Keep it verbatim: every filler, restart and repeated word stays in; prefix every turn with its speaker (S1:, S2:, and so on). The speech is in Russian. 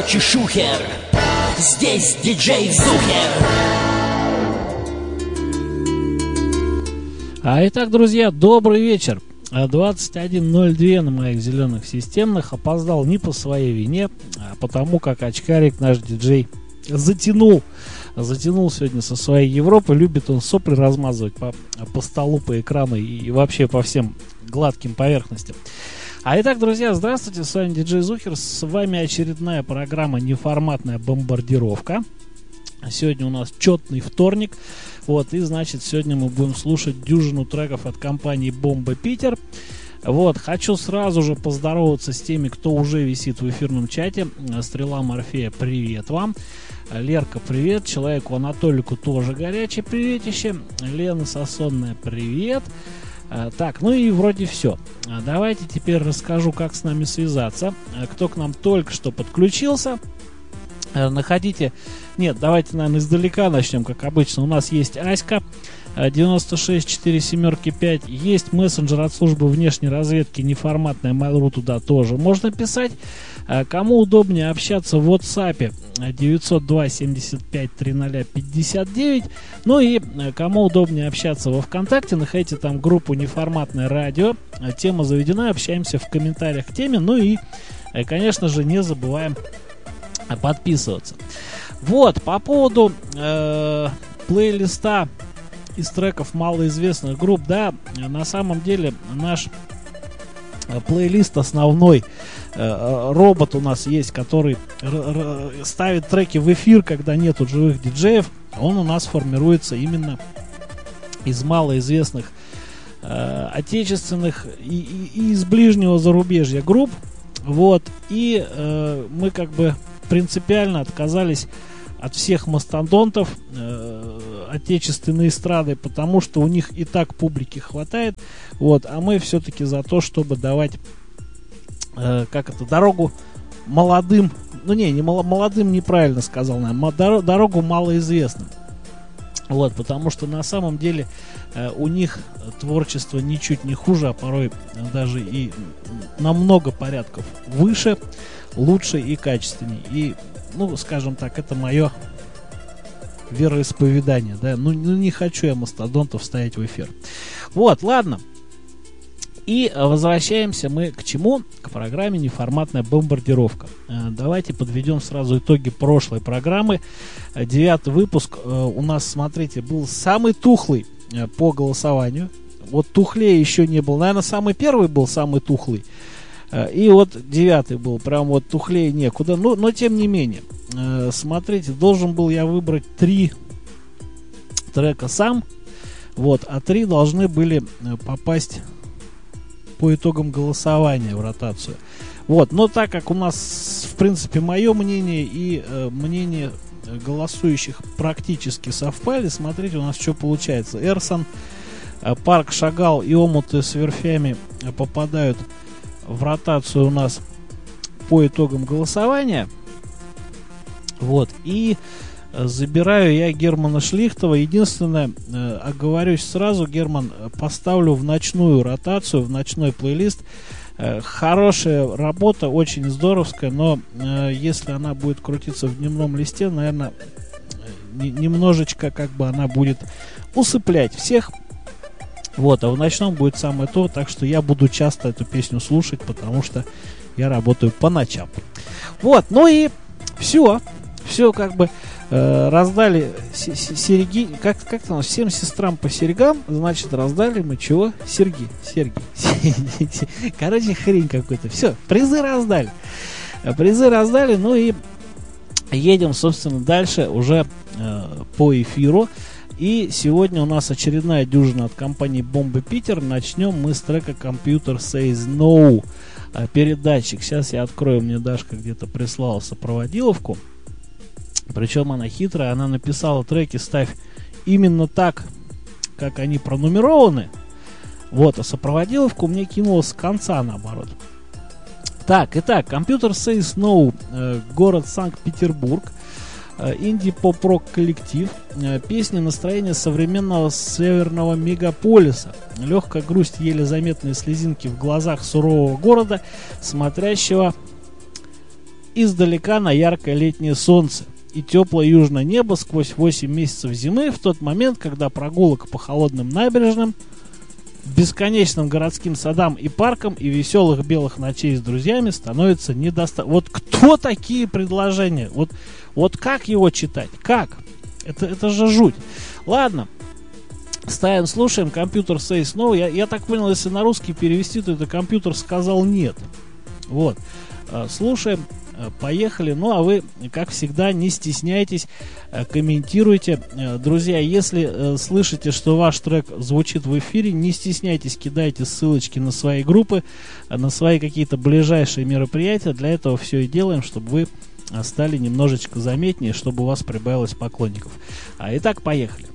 S1: короче, шухер. Здесь диджей Зухер.
S2: А итак, друзья, добрый вечер. двадцать один ноль два на моих зеленых системных. Опоздал не по своей вине, а потому как очкарик наш диджей затянул. Затянул сегодня со своей Европы. Любит он сопли размазывать по, по столу, по экрану и, и вообще по всем гладким поверхностям. А итак, друзья, здравствуйте, с вами диджей Зухер. С вами очередная программа «Неформатная бомбардировка». Сегодня у нас четный вторник. Вот, и значит, сегодня мы будем слушать дюжину треков от компании Бомба Питер. Вот, хочу сразу же поздороваться с теми, кто уже висит в эфирном чате. Стрела Морфея, привет вам. Лерка, привет. Человеку Анатолику тоже горячее приветище. Лена Сосонная, привет. Так, ну и вроде все. Давайте теперь расскажу, как с нами связаться. Кто к нам только что подключился, находите... Нет, давайте, наверное, издалека начнем, как обычно. У нас есть Аська девяносто шесть четыре семь пять. Есть мессенджер от службы внешней разведки неформатная Mail.ru, туда тоже можно писать. Кому удобнее общаться в WhatsApp девятьсот два семьдесят пять тридцать пятьдесят девять. Ну и кому удобнее общаться во ВКонтакте, находите там группу Неформатное радио. Тема заведена, общаемся в комментариях к теме. Ну и, конечно же, не забываем подписываться. Вот, по поводу э, плейлиста из треков малоизвестных групп, да, на самом деле наш э, плейлист основной, э, робот у нас есть, который р- р- ставит треки в эфир, когда нету живых диджеев. Он у нас формируется именно из малоизвестных э, отечественных и, и, и из ближнего зарубежья групп. Вот, и э, мы как бы принципиально отказались от всех мастодонтов э, отечественной эстрады, потому что у них и так публики хватает. Вот, а мы все-таки за то, чтобы давать э, как это, дорогу молодым, ну не, не мало, молодым неправильно сказал, наверное, дорогу малоизвестным. Вот, потому что на самом деле э, у них творчество ничуть не хуже, а порой даже и на много порядков выше, лучше и качественнее. И, ну, скажем так, это мое вероисповедание, да. Ну, ну не хочу я мастодонтов ставить в эфир. Вот, ладно. И возвращаемся мы к чему? К программе «Неформатная бомбардировка». Э, давайте подведем сразу итоги прошлой программы. Э, девятый выпуск э, у нас, смотрите, был самый тухлый э, по голосованию. Вот тухлее еще не был. Наверное, самый первый был самый тухлый. Э, и вот девятый был. Прям вот тухлее некуда. Но, но тем не менее. Э, смотрите, должен был я выбрать три трека сам. Вот, а три должны были э, попасть по итогам голосования в ротацию. Вот, но так как у нас, в принципе, мое мнение и э, мнение голосующих практически совпали, смотрите, у нас что получается. Эрсон, э, Парк Шагал и Омуты с верфями попадают в ротацию у нас по итогам голосования. Вот, и забираю я Германа Шлихтова. Единственное, э, оговорюсь сразу, Герман, поставлю в ночную ротацию, в ночной плейлист. Э, хорошая работа, очень здоровская, но э, если она будет крутиться в дневном листе, наверное, не, немножечко как бы она будет усыплять всех. Вот, а в ночном будет самое то, так что я буду часто эту песню слушать, потому что я работаю по ночам. Вот, ну и все. Все как бы э, раздали с- с- серьги, как, как там, всем сестрам по серьгам, значит, раздали мы чего? Серьги, серьги. Короче, хрень какой-то. Все, призы раздали. Призы раздали, ну и едем, собственно, дальше уже э, по эфиру. И сегодня у нас очередная дюжина от компании Бомба Питер. Начнем мы с трека Computer Says No. Передатчик. Сейчас я открою, мне Дашка где-то прислала сопроводиловку. Причем она хитрая, она написала: треки ставь именно так, как они пронумерованы. Вот, а сопроводиловку мне кинула с конца наоборот. Так, итак, Computer Says No, э, город Санкт-Петербург, э, инди-поп-рок коллектив, э, песни настроения современного северного мегаполиса, легкая грусть, еле заметные слезинки в глазах сурового города, смотрящего издалека на яркое летнее солнце и теплое южное небо сквозь восемь месяцев зимы, в тот момент, когда прогулок по холодным набережным, бесконечным городским садам и паркам и веселых белых ночей с друзьями становится недостаточно. Вот кто такие предложения? Вот, вот как его читать? Как? Это, это же жуть. Ладно. Ставим, слушаем. Компьютер says no. Я, я так понял, если на русский перевести, то это компьютер сказал нет. Вот. Слушаем. Поехали. Ну, а вы, как всегда, не стесняйтесь, комментируйте. Друзья, если слышите, что ваш трек звучит в эфире, не стесняйтесь, кидайте ссылочки на свои группы, на свои какие-то ближайшие мероприятия. Для этого все и делаем, чтобы вы стали немножечко заметнее, чтобы у вас прибавилось поклонников. Итак, поехали.